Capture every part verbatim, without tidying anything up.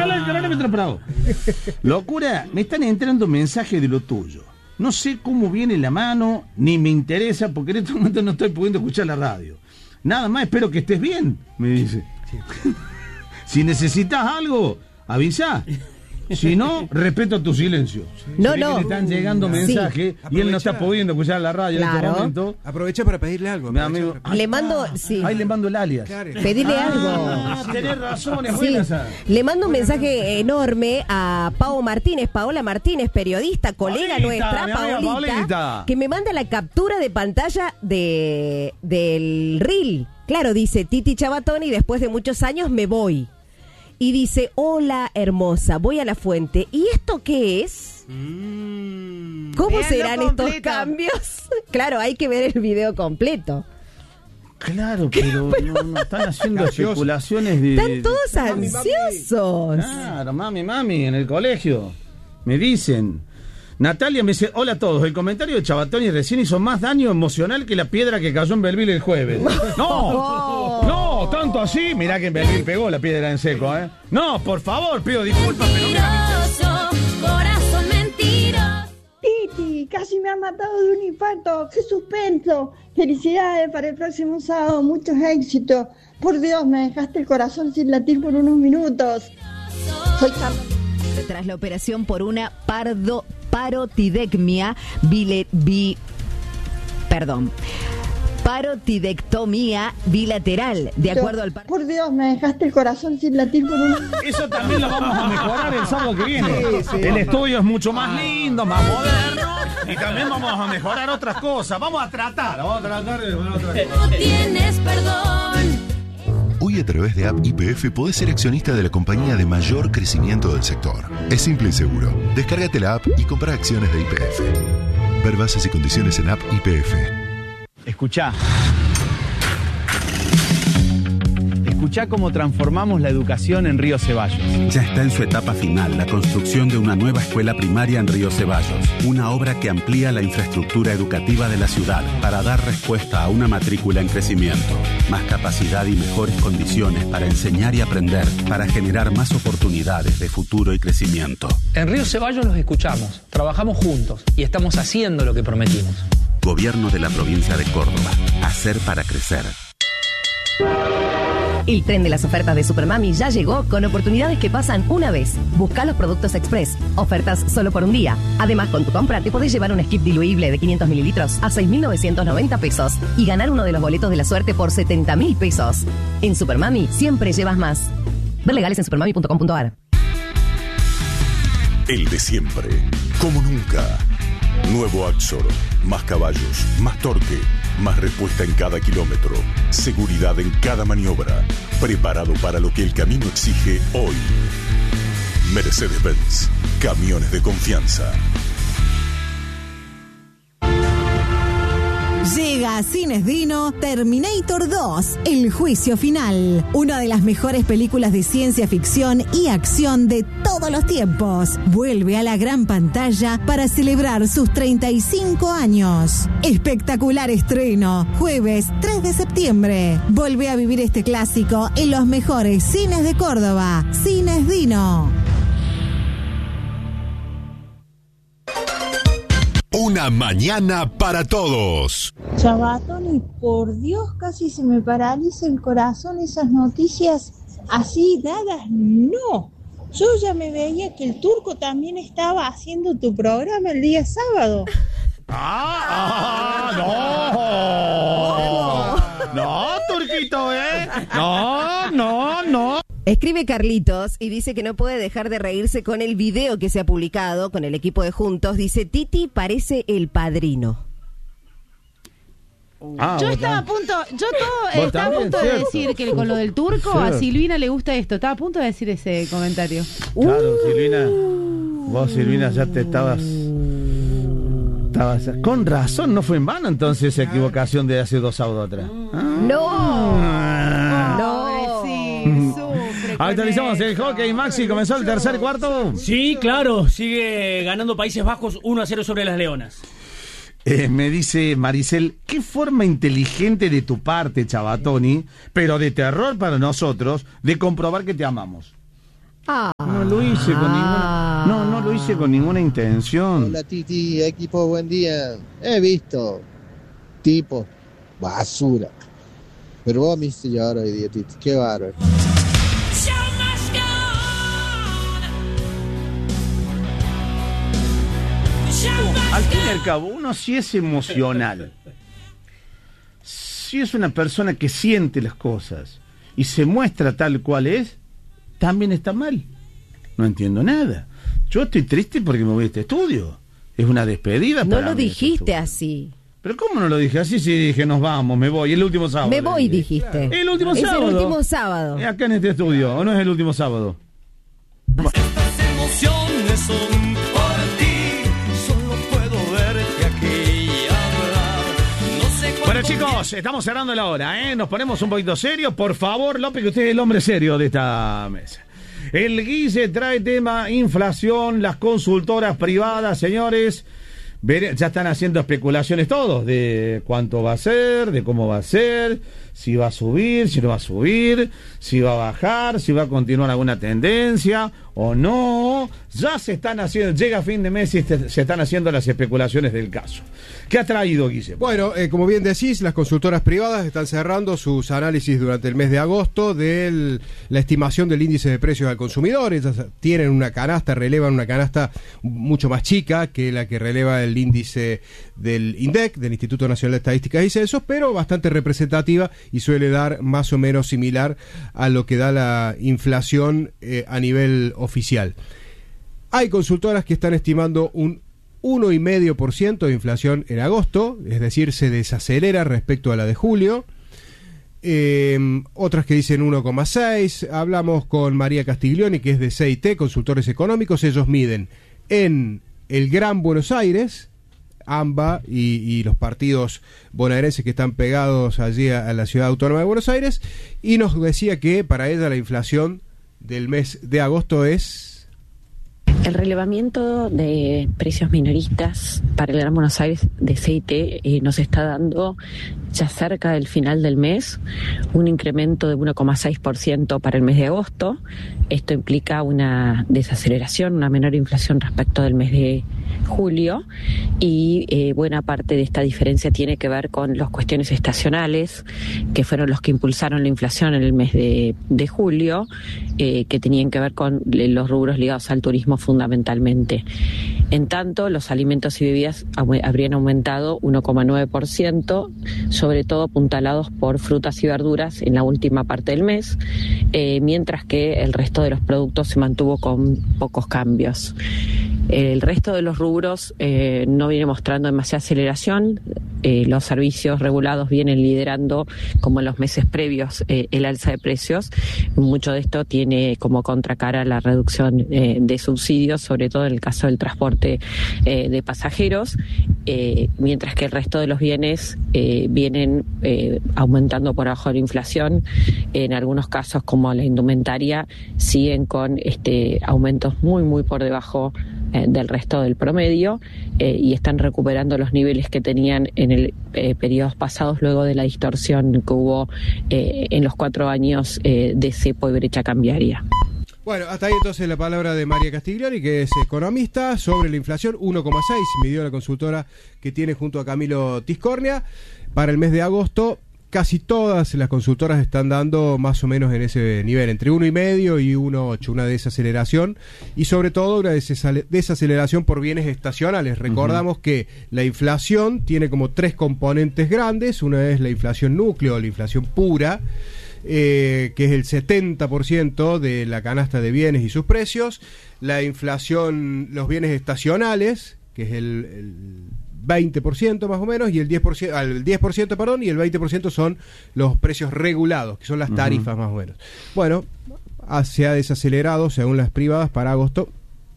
Locura, me están entrando mensajes de lo tuyo. No sé cómo viene la mano, ni me interesa, porque en este momento no estoy pudiendo escuchar la radio. Nada más, espero que estés bien, me dice. Sí. Si necesitas algo, avisa. Si no, respeto tu silencio. No, si no. Le están llegando mensajes sí. y él no está pudiendo escuchar la radio claro. en este momento. Aprovecha para pedirle algo. Mi amigo. Ay, le mando, sí. Ahí le mando el alias. Claro. Pedirle ah, algo. Tenés razón, es sí. buena esa. Le mando un mensaje enorme a Pau Martínez, Paola Martínez, periodista, colega Paulita, nuestra, Paolita, Paulita, que me manda la captura de pantalla de del reel. Claro, dice Titi Chabatoni, después de muchos años me voy. Y dice, hola hermosa, voy a la fuente. ¿Y esto qué es? Mm, ¿Cómo serán estos cambios? Claro, hay que ver el video completo. Claro, pero, pero no, no están haciendo especulaciones de... Están todos ansiosos. Claro, mami, mami, en el colegio. Me dicen... Natalia me dice, hola a todos, el comentario de Chabatoni recién hizo más daño emocional que la piedra que cayó en Belville el jueves. No, no, tanto así, mirá que en Belville pegó la piedra en seco, ¿eh? No, por favor, pido disculpas, pero mentiroso, corazón mentiroso. Titi, casi me han matado de un infarto, qué suspenso. Felicidades para el próximo sábado, muchos éxitos. Por Dios, me dejaste el corazón sin latir por unos minutos. Soy Carlos. Tras la operación por una pardo, parotidecmia, bile, bi, perdón, parotidectomía bilateral, de acuerdo al... Par- por Dios, me dejaste el corazón sin latir por unos... Eso también lo vamos a mejorar el sábado que viene. Sí, sí. El estudio es mucho más lindo, más moderno, y también vamos a mejorar otras cosas. Vamos a tratar, vamos a tratar de mejorar otras cosas. No tienes perdón. Hoy a través de App Y P F podés ser accionista de la compañía de mayor crecimiento del sector. Es simple y seguro. Descárgate la app y compra acciones de Y P F. Ver bases y condiciones en App Y P F. Escuchá. Escuchá cómo transformamos la educación en Río Ceballos. Ya está en su etapa final la construcción de una nueva escuela primaria en Río Ceballos. Una obra que amplía la infraestructura educativa de la ciudad para dar respuesta a una matrícula en crecimiento. Más capacidad y mejores condiciones para enseñar y aprender, para generar más oportunidades de futuro y crecimiento. En Río Ceballos los escuchamos, trabajamos juntos y estamos haciendo lo que prometimos. Gobierno de la provincia de Córdoba. Hacer para crecer. El tren de las ofertas de Supermami ya llegó con oportunidades que pasan una vez. Busca los productos express, ofertas solo por un día. Además, con tu compra te podés llevar un skip diluible de quinientos mililitros a seis mil novecientos noventa pesos y ganar uno de los boletos de la suerte por setenta mil pesos. En Supermami siempre llevas más. Ver legales en supermami punto com punto a r. El de siempre, como nunca. Nuevo Axor, más caballos, más torque, más respuesta en cada kilómetro, seguridad en cada maniobra, preparado para lo que el camino exige hoy. Mercedes-Benz, camiones de confianza. Llega a Cines Dino Terminator dos, El Juicio Final, una de las mejores películas de ciencia ficción y acción de todos los tiempos. Vuelve a la gran pantalla para celebrar sus treinta y cinco años. Espectacular estreno, jueves tres de septiembre. Vuelve a vivir este clásico en los mejores cines de Córdoba. Cines Dino. Una mañana para todos. Chabatoni, por Dios, casi se me paraliza el corazón esas noticias así dadas. No, yo ya me veía que el Turco también estaba haciendo tu programa el día sábado. ¡Ah! ah ¡No! ¡No, Turquito, eh! ¡No, no, no! Escribe Carlitos y dice que no puede dejar de reírse con el video que se ha publicado con el equipo de Juntos. Dice, Titi parece el padrino. Ah, yo estaba a punto, yo todo, eh, estaba a punto de decir que con lo del Turco sí. A Silvina le gusta esto. Estaba a punto de decir ese comentario. Claro, uh. Silvina, vos Silvina ya te estabas, estabas, con razón, no fue en vano entonces esa equivocación de hace dos sábados atrás. Ah. No, ah. no. Actualizamos el hockey, Maxi, comenzó el tercer cuarto. Sí, claro, sigue ganando Países Bajos uno a cero sobre las Leonas. Eh, me dice Maricel, qué forma inteligente de tu parte, Chabatoni, pero de terror para nosotros, de comprobar que te amamos. Ah, no lo hice con ninguna, no, no lo hice con ninguna intención. Hola Titi, equipo, buen día. He visto tipo basura, pero vos me hiciste llorar hoy día, Titi, qué bárbaro. Al fin y al cabo, uno sí es emocional, si es una persona que siente las cosas y se muestra tal cual es, también está mal. No entiendo nada. Yo estoy triste porque me voy a este estudio. Es una despedida. No para lo mí dijiste este así. ¿Pero cómo no lo dije así? Sí, dije, nos vamos, me voy. El último sábado. Me voy, dijiste. El último es sábado. Es el último sábado. Es acá en este estudio, ¿o no es el último sábado? Estas emociones son para ti. Solo puedo verte aquí y hablar. No sé Bueno, chicos, estamos cerrando la hora, ¿eh? Nos ponemos un poquito serios. Por favor, López, que usted es el hombre serio de esta mesa. El Guille trae tema inflación, las consultoras privadas, señores. Ya están haciendo especulaciones todos de cuánto va a ser, de cómo va a ser, si va a subir, si no va a subir, si va a bajar, si va a continuar alguna tendencia o no. Ya se están haciendo, llega fin de mes y se están haciendo las especulaciones del caso. ¿Qué ha traído, Guille? Bueno, eh, como bien decís, las consultoras privadas están cerrando sus análisis durante el mes de agosto de la estimación del índice de precios al consumidor. Ellas tienen una canasta, relevan una canasta mucho más chica que la que releva el índice del INDEC, del Instituto Nacional de Estadísticas y Censos, pero bastante representativa y suele dar más o menos similar a lo que da la inflación eh, a nivel oficial. Hay consultoras que están estimando un uno coma cinco por ciento de inflación en agosto, es decir, se desacelera respecto a la de julio. Eh, otras que dicen uno coma seis. Hablamos con María Castiglioni, que es de C I T, Consultores Económicos. Ellos miden en el Gran Buenos Aires, AMBA y, y los partidos bonaerenses que están pegados allí a, a la ciudad autónoma de Buenos Aires, y nos decía que para ella la inflación del mes de agosto es... El relevamiento de precios minoristas para el Gran Buenos Aires de C I T eh, nos está dando, ya cerca del final del mes, un incremento de uno coma seis por ciento para el mes de agosto. Esto implica una desaceleración, una menor inflación respecto del mes de julio, y eh, buena parte de esta diferencia tiene que ver con las cuestiones estacionales, que fueron los que impulsaron la inflación en el mes de, de julio, eh, que tenían que ver con los rubros ligados al turismo fundamentalmente. En tanto, los alimentos y bebidas habrían aumentado uno coma nueve por ciento, sobre todo apuntalados por frutas y verduras en la última parte del mes, eh, mientras que el resto de los productos se mantuvo con pocos cambios. El resto de los rubros eh, no viene mostrando demasiada aceleración. Eh, los servicios regulados vienen liderando, como en los meses previos, eh, el alza de precios. Mucho de esto tiene como contracara la reducción eh, de subsidios, sobre todo en el caso del transporte eh, de pasajeros, eh, mientras que el resto de los bienes eh, vienen eh, aumentando por abajo de la inflación. En algunos casos, como la indumentaria, siguen con este aumentos muy, muy por debajo eh, del resto del promedio, eh, y están recuperando los niveles que tenían en el eh, periodos pasados, luego de la distorsión que hubo eh, en los cuatro años eh, de cepo y brecha cambiaria. Bueno, hasta ahí entonces la palabra de María Castiglioni, que es economista, sobre la inflación. Uno coma seis midió la consultora que tiene junto a Camilo Tiscornia para el mes de agosto. Casi todas las consultoras están dando más o menos en ese nivel, entre uno coma cinco y uno coma ocho, una desaceleración, y sobre todo una desaceleración por bienes estacionales. Recordamos uh-huh. que la inflación tiene como tres componentes grandes. Una es la inflación núcleo, la inflación pura, eh, que es el setenta por ciento de la canasta de bienes y sus precios. La inflación, los bienes estacionales, que es el... el veinte por ciento más o menos, y el diez por ciento, el diez por ciento perdón, y el veinte por ciento son los precios regulados, que son las tarifas uh-huh. más o menos. Bueno, se ha desacelerado según las privadas para agosto.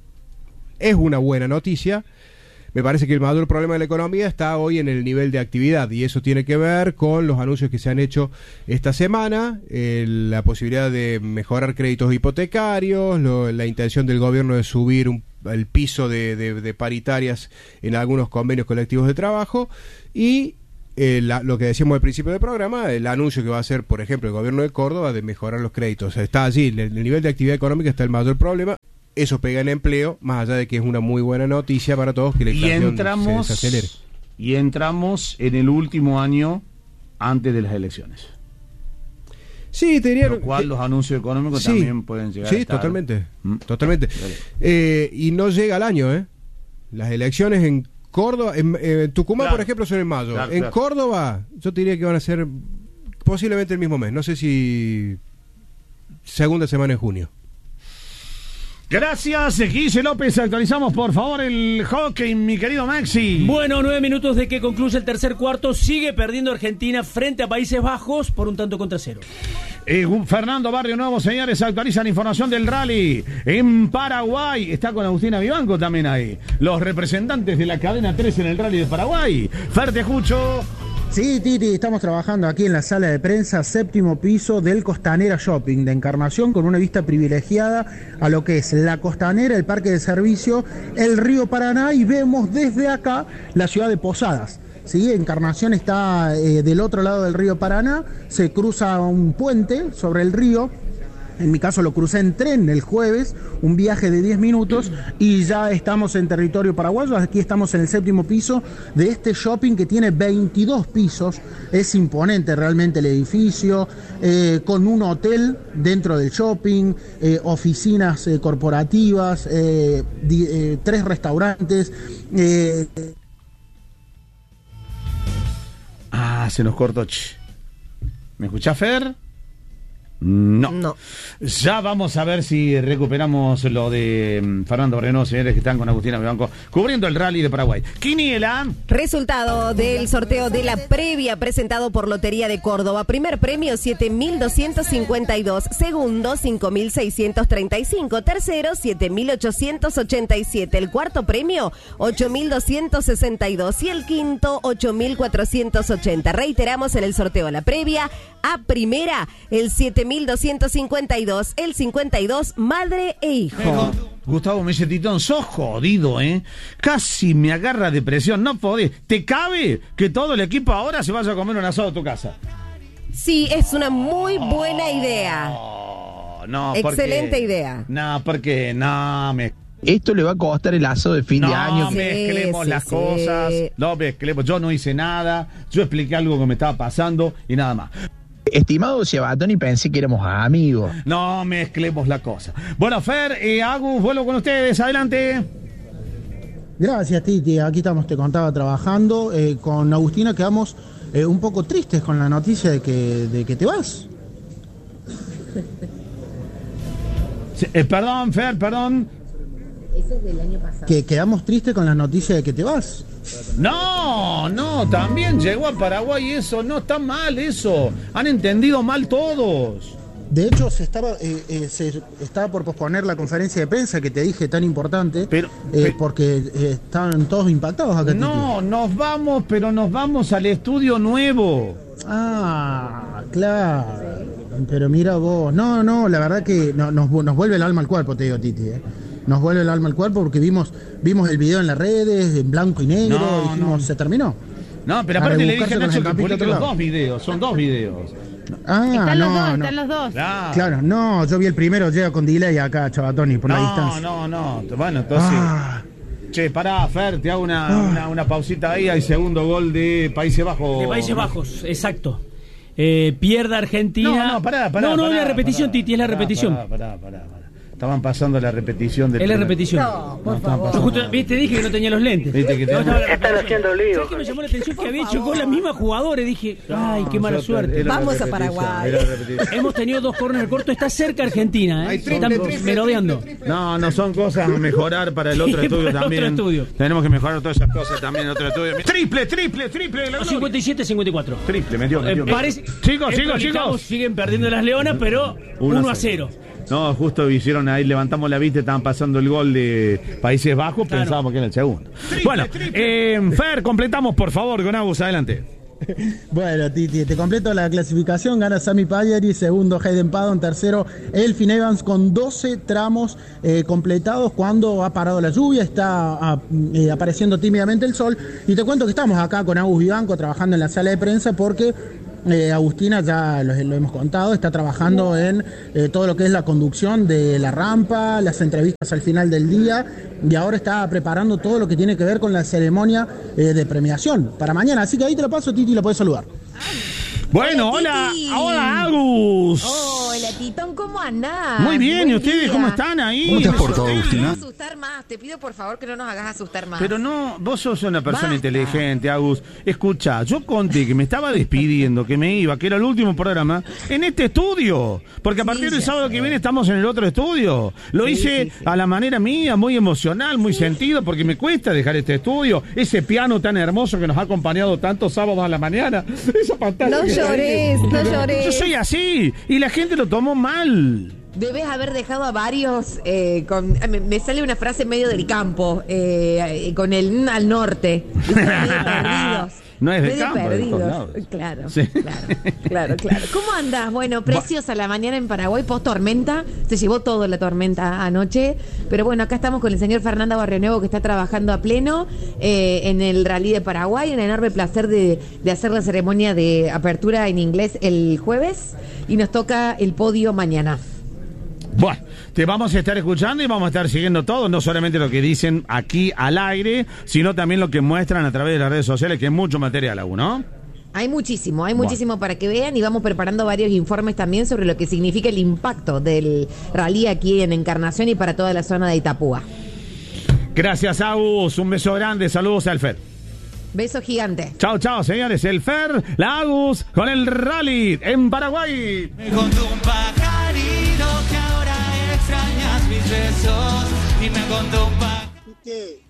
Es una buena noticia. Me parece que el mayor problema de la economía está hoy en el nivel de actividad, y eso tiene que ver con los anuncios que se han hecho esta semana, eh, la posibilidad de mejorar créditos hipotecarios, lo, la intención del gobierno de subir un el piso de, de, de paritarias en algunos convenios colectivos de trabajo, y eh, la, lo que decíamos al principio del programa, el anuncio que va a hacer, por ejemplo, el gobierno de Córdoba de mejorar los créditos. Está allí, el, el nivel de actividad económica está el mayor problema. eso pega en empleo, más allá de que es una muy buena noticia para todos que la inflación y entramos, se desacelere. Y entramos en el último año antes de las elecciones. Sí, te diría. Lo cual que, los anuncios económicos sí, también pueden llegar sí, a estar. totalmente. ¿Mm? Totalmente. Eh, y no llega al año, ¿eh? Las elecciones en Córdoba, en, en Tucumán, claro, por ejemplo, son en mayo. Claro, en claro. Córdoba, yo te diría que van a ser posiblemente el mismo mes. No sé si segunda semana de junio. Gracias, Guille López. Actualizamos, por favor, el hockey, mi querido Maxi. Bueno, nueve minutos de que concluye el tercer cuarto. Sigue perdiendo Argentina frente a Países Bajos por un tanto contra cero. Eh, Fernando Barrio Nuevo, señores, actualizan información del rally en Paraguay. Está con Agustina Vivanco también ahí. Los representantes de la cadena tres en el rally de Paraguay. Fer, te escucho. Sí, Titi, estamos trabajando aquí en la sala de prensa, séptimo piso del Costanera Shopping de Encarnación, con una vista privilegiada a lo que es la Costanera, el parque de servicio, el río Paraná, y vemos desde acá la ciudad de Posadas. ¿Sí? Encarnación está eh, del otro lado del río Paraná, se cruza un puente sobre el río. En mi caso lo crucé en tren el jueves, un viaje de diez minutos, y ya estamos en territorio paraguayo. Aquí estamos en el séptimo piso de este shopping que tiene veintidós pisos. Es imponente realmente el edificio, eh, con un hotel dentro del shopping, eh, oficinas eh, corporativas, eh, di, eh, tres restaurantes. Eh. Ah, se nos cortó. ¿Me escuchás, Fer? No. no. Ya vamos a ver si recuperamos lo de um, Fernando Renault, señores, que están con Agustina Vivanco cubriendo el rally de Paraguay. Quiniela. Resultado del sorteo de la previa presentado por Lotería de Córdoba. Primer premio siete mil doscientos cincuenta y dos. Segundo cinco mil seiscientos treinta y cinco. Tercero siete mil ochocientos ochenta y siete. El cuarto premio ocho mil doscientos sesenta y dos. Y el quinto ocho mil cuatrocientos ochenta. Reiteramos en el sorteo la previa. A primera el siete mil doscientos cincuenta y dos, el cincuenta y dos, madre e hijo. Gustavo me dice, Titón, sos jodido, ¿eh? Casi me agarra depresión, no podés. ¿Te cabe que todo el equipo ahora se vaya a comer un asado a tu casa? Sí, es una muy buena idea. Oh, no, excelente porque, idea. No, porque no me... Esto le va a costar el asado de fin no de año. No mezclemos sí, las sí. cosas, no mezclemos. Yo no hice nada, yo expliqué algo que me estaba pasando y nada más. Estimado Ciabatoni, pensé que éramos amigos. No mezclemos la cosa. Bueno, Fer y Agus, vuelvo con ustedes. Adelante. Gracias, Titi. Aquí estamos, te contaba, trabajando. Eh, con Agustina quedamos eh, un poco tristes con la noticia de que, de que te vas. Sí, eh, perdón, Fer, perdón. Eso es del año pasado. Que quedamos tristes con la noticia de que te vas. No, no, también llegó a Paraguay eso, no está mal eso. Han entendido mal todos. De hecho, se estaba eh, eh, se estaba por posponer la conferencia de prensa que te dije tan importante, pero, eh, pero porque eh, estaban todos impactados acá. No, Titi. Nos vamos, pero nos vamos al estudio nuevo. Ah, claro. Pero mira vos, no, no, la verdad que no, nos, nos vuelve el alma al cuerpo, te digo, Titi, ¿eh? Nos vuelve el alma al cuerpo porque vimos vimos el video en las redes, en blanco y negro, no, dijimos, no. Se terminó. No, pero aparte le dije a Nacho que publique los dos videos, son dos videos. Ah, están no, los dos, no. están los dos. Claro. claro, no, yo vi el primero, llega con delay acá, Chabatoni, por no, la distancia. No, no, no, bueno, entonces... Ah. Che, pará, Fer, te hago una, ah. una, una pausita ahí, hay segundo gol de Países Bajos. De Países Bajos, exacto. Eh, pierde Argentina. No, no, pará, pará. No, no, pará, es la repetición, pará, Titi, es la pará, repetición. Pará, pará, pará, pará. Estaban pasando la repetición del. Es la repetición. No, por no, favor. Yo justo, viste, dije que no tenía los lentes. Viste que no, tenía... Están haciendo lío. ¿Sabes qué me llamó la atención? Que había hecho con la misma jugadora. Dije, ay, qué mala suerte. Vamos a Paraguay. Hemos tenido dos corners cortos. Está cerca Argentina, ¿eh? Están merodeando. No, no son cosas a mejorar para el otro sí, estudio para también. El otro estudio. Tenemos que mejorar todas esas cosas también en otro estudio. Triple, triple, triple. La cincuenta y siete cincuenta y cuatro. Triple, metió, metió. Eh, parece, chicos, chicos, chicos. Siguen perdiendo las Leonas, pero uno a cero. No, justo hicieron ahí, levantamos la vista, estaban pasando el gol de Países Bajos, claro. Pensábamos que era el segundo. Triple, bueno, triple. Eh, Fer, completamos por favor con Agus, adelante. Bueno, Titi, te completo la clasificación. Gana Sami Pajari, segundo Hayden Paddon, tercero Elfyn Evans con doce tramos eh, completados cuando ha parado la lluvia, está a, eh, apareciendo tímidamente el sol. Y te cuento que estamos acá con Agus Vivanco trabajando en la sala de prensa porque Eh, Agustina, ya lo, lo hemos contado, está trabajando en eh, todo lo que es la conducción de la rampa, las entrevistas al final del día, y ahora está preparando todo lo que tiene que ver con la ceremonia eh, de premiación para mañana. Así que ahí te lo paso, Titi, lo puedes saludar. Bueno, hola, hola, Agus. Hola, Titón, ¿cómo andás? Muy bien, Buen ¿y ustedes día. cómo están ahí? ¿Cómo te has portado, Agustina? No asustar más, te pido por favor que no nos hagas asustar más. Pero no, vos sos una persona Basta. inteligente, Agus. Escucha, yo conté que me estaba despidiendo, que me iba, que era el último programa, en este estudio. Porque a partir del sábado que viene estamos en el otro estudio. Lo Sí, hice sí, sí. a la manera mía, muy emocional, muy sentido, porque me cuesta dejar este estudio. Ese piano tan hermoso que nos ha acompañado tantos sábados a la mañana. Esa pantalla. No que está ahí. llores, no llores. Yo soy así, y la gente lo tomó mal. Debes haber dejado a varios eh, con... Me, me sale una frase medio del campo, eh, con el mm al norte. Medio perdidos. No es del Medio campo, es de todos perdidos. lados. Claro, Sí. claro, claro, claro. ¿Cómo andás? Bueno, preciosa la mañana en Paraguay, post tormenta. Se llevó todo la tormenta anoche. Pero bueno, acá estamos con el señor Fernando Barrionuevo, que está trabajando a pleno eh, en el Rally de Paraguay. Un enorme placer de, de hacer la ceremonia de apertura en inglés el jueves. Y nos toca el podio mañana. Bueno, te vamos a estar escuchando y vamos a estar siguiendo todo, no solamente lo que dicen aquí al aire, sino también lo que muestran a través de las redes sociales, que es mucho material aún, ¿no? Hay muchísimo, hay Bueno. muchísimo para que vean y vamos preparando varios informes también sobre lo que significa el impacto del rally aquí en Encarnación y para toda la zona de Itapúa. Gracias, Agus, un beso grande, saludos al Fer. Beso gigante. Chao, chao, señores, el Fer, la Agus, con el Rally en Paraguay. Me contó un pajarito que ahora extrañas mis besos y me contó un pajarito.